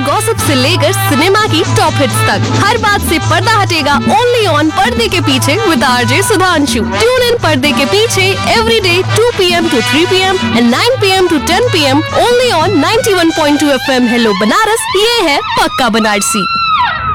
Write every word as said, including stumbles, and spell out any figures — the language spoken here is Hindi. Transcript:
गॉसिप से लेकर सिनेमा की टॉप हिट्स तक, हर बात से पर्दा हटेगा ओनली ऑन पर्दे के पीछे with RJ Sudhanshu. Tune in पर्दे के पीछे every day to P M to three P M and nine P M to ten P am only on ninety one point two F M hello Banaras. ये है पक्का बनारसी।